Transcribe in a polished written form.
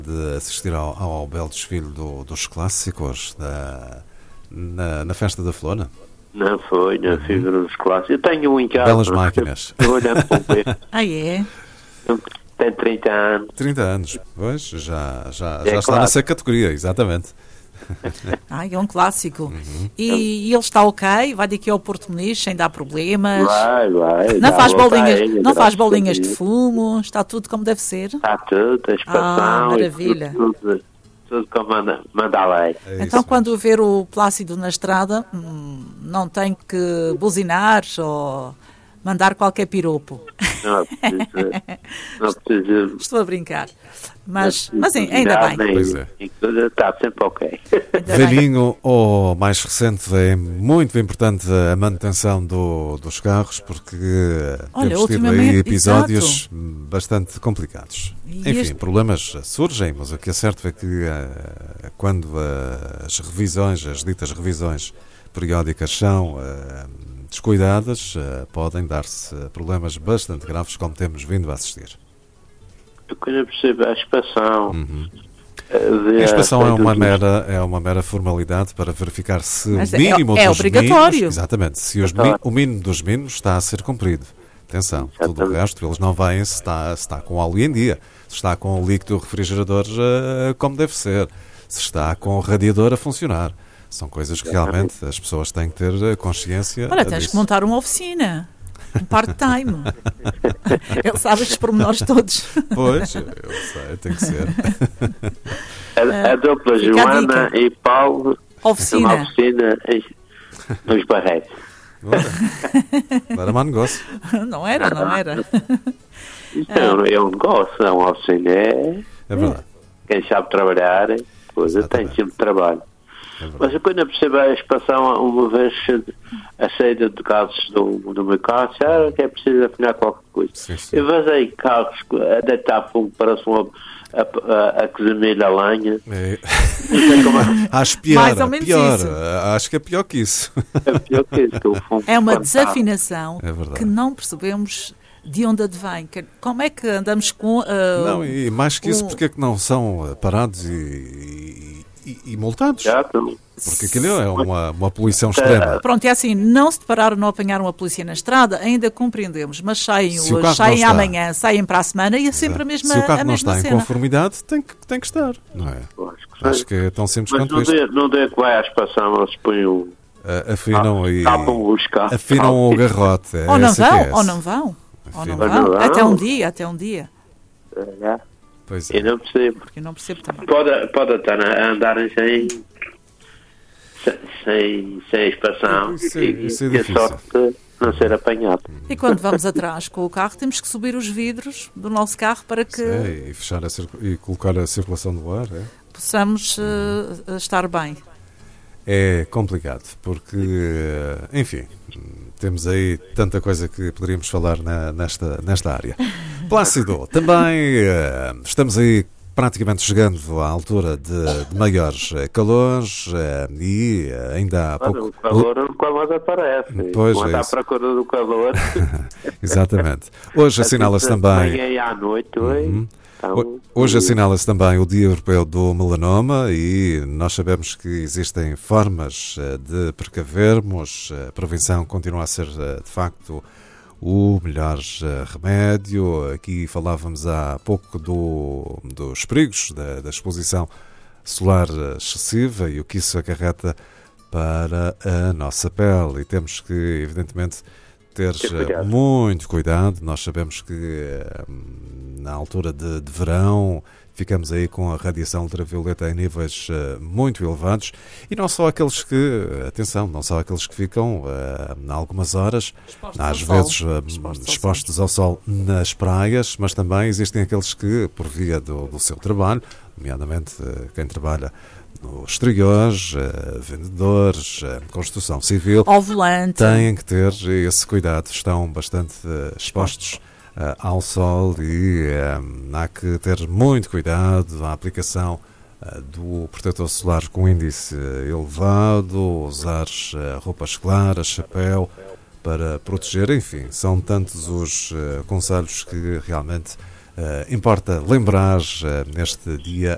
de assistir ao belo desfile dos clássicos na Festa da Flora? Não foi, na figura dos clássicos. Eu tenho um em casa. Belas máquinas. Eu olhando para o pé. É? Tem 30 anos. 30 anos, pois, já está claro. nessa categoria, exatamente. É um clássico. E ele está ok? Vai daqui ao Porto Muniz sem dar problemas? Vai. Não faz bolinhas, bolinhas, não faz bolinhas de fumo? Está tudo como deve ser? Está tudo, a expansão. Maravilha. Tudo como manda a lei. É Então, isso quando ver o Plácido na estrada, não tem que buzinar ou mandar qualquer piropo. Não precisa. Estou a brincar. Mas ainda bem. Pois é. Está sempre ok. Ainda bem. Velhinho ou mais recente, é muito importante a manutenção dos carros, porque Olha, temos tido aí ultimamente, episódios bastante complicados. E Enfim, problemas surgem, mas o que é certo é que quando as ditas revisões periódicas são descuidadas, podem dar-se problemas bastante graves, como temos vindo a assistir. Eu queria perceber a inspeção. A inspeção é uma mera formalidade para verificar se Mas o mínimo é dos obrigatório. mínimos, exatamente, se o mínimo dos mínimos está a ser cumprido. Atenção, tudo o resto, eles não veem se está com óleo em dia, se está com o líquido refrigerador como deve ser, se está com o radiador a funcionar. São coisas que realmente as pessoas têm que ter consciência. Olha, tens disso. que montar uma oficina. Um part-time. Ele sabe estes pormenores todos. Pois, eu sei, tem que ser. A dupla Fica a Joana dica. e Paulo. Oficina. Uma oficina nos Barretos. Era mau negócio. Não era. Isto é um negócio, é uma oficina. É verdade. Quem sabe trabalhar, coisa tem sempre trabalho. Mas eu quando percebo a expansão, uma vez a saída de gases do meu carro, que é preciso afinar qualquer coisa. Sim. Eu vazei carros a deitar fogo, parece a cozinhar a lenha. Não sei como é. Acho pior, Mais ou menos isso. Acho que é pior que isso. É pior que isso, que o fumo É uma quando está. desafinação É verdade. que não percebemos de onde advém. Como é que andamos com... Não, e mais que isso, porque é que não são parados e multados? Já, então, Porque aquilo é uma poluição extrema. Pronto, é assim, não se depararam, não apanharam a polícia na estrada, ainda compreendemos, mas saem Se o hoje, carro não saem está- amanhã, saem para a semana e é sempre a mesma, Se o carro a não mesma está em cena. conformidade, tem que estar, não é? Acho que é tão simples mas quanto isto. no dia que vai à expansão, eles põem o... tapam os carros. Afinam o garrote. Ou não essa que é vão, ou essa. não vão. Ou não Afinal. vão. Não. Até um dia. Pois é. Eu não percebo. Porque eu não percebo também. Pode estar a andarem sem expansão Isso é e a difícil. sorte de não ser apanhado. E quando vamos atrás com o carro, temos que subir os vidros do nosso carro para que E fechar e colocar a circulação do ar. possamos estar bem. É complicado, porque, enfim, temos aí tanta coisa que poderíamos falar nesta área. Plácido, também estamos aí praticamente chegando à altura de maiores calores e ainda há pouco... O calor nunca mais aparece. Pois Quando é à isso. procura do calor... Exatamente. Hoje assinala-se também... E à noite, então, Hoje assinala-se também o Dia Europeu do Melanoma e nós sabemos que existem formas de precavermos. A prevenção continua a ser, de facto, o melhor remédio. Aqui falávamos há pouco dos perigos da exposição solar excessiva e o que isso acarreta para a nossa pele. E temos que, evidentemente, ter muito cuidado. Nós sabemos que na altura de verão ficamos aí com a radiação ultravioleta em níveis muito elevados e não só aqueles que, atenção, não só aqueles que ficam algumas horas, às vezes expostos ao sol nas praias, mas também existem aqueles que, por via do seu trabalho, nomeadamente quem trabalha no exterior, vendedores, construção civil, Ao volante. têm que ter esse cuidado, estão bastante expostos ao sol e há que ter muito cuidado na aplicação do protetor solar com índice elevado, usar roupas claras, chapéu para proteger, enfim, são tantos os conselhos que realmente importa lembrar neste Dia